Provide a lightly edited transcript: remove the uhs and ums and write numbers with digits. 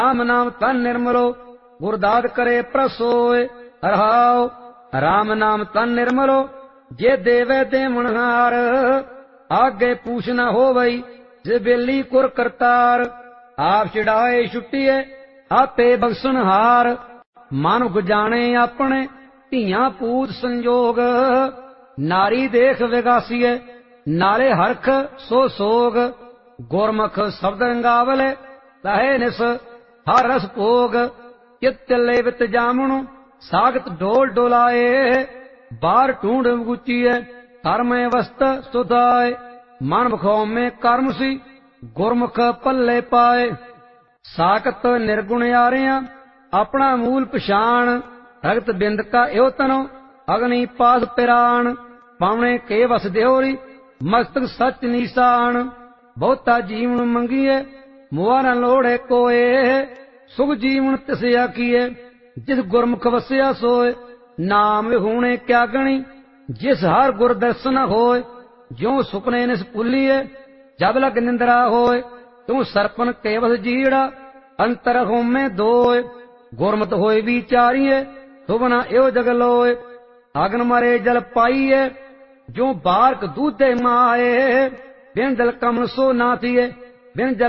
राम नाम तन निर्मलो गुरदाद करे प्रसोय। रहाओ राम नाम तन निर्मलो जे देवे देवनहार। आगे पूछ न होवई जे बेली कुर करतार। आप चिड़ाए छुट्टीए आपे बख्शनहार। मानुख जाने अपने ਧੀਆਂ ਪੂਤ ਸੰਜੋਗ। ਨਾਰੀ ਦੇਖ ਵਿਗਾਸੀਏ ਨਾਲੇ ਹਰਖ ਸੋ ਸੋਗ। ਗੁਰਮੁਖ ਸ਼ਬਦ ਰੰਗਾਵਲੇ ਲਹੇ ਨਿਸ ਹਰ ਰਸ ਭੋਗ। ਚਿਤ ਚੱਲੇ ਵਿਤ ਜਾਮਣੁ ਸਾਗਤ ਡੋਲ ਡੋਲਾਏ। ਬਾਹਰ ਢੂੰਡ ਗੁਚੀਏ ਕਰਮੇ ਵਸਤ ਸੁਧਾਏ। ਮਨ ਬਖੋ ਮੇ ਕਰਮ ਸੀ ਗੁਰਮੁਖ ਪੱਲੇ ਪਾਏ। ਸਾਕਤ ਨਿਰਗੁਣ ਆਰਿਆਂ ਆਪਣਾ ਮੂਲ ਪਛਾਣ। भगत बिंद का एव तनो अग्नि पास पिराण। पावने के वस देहोरी मस्तक सच निशान। बहुता जीवन मंगिए मुआ न लोड़े कोए। सुख जीवन तिस आखिए जिस गुरमुख वसिया सोए। नाम विहूणे क्या गणी जिस हर गुर दर्शन होए। ज्यों सुपने निस पुलिए जब लग निंद्रा होए। त्यों सरपन के वस जीड़ा अंतर होमे दोए। गुरमत होए विचारिए सुबना एव जग लोए। अगन मरे जल पाइए जो बारक दूधे माए। बिन जल कमल सो ना थिए बिन जल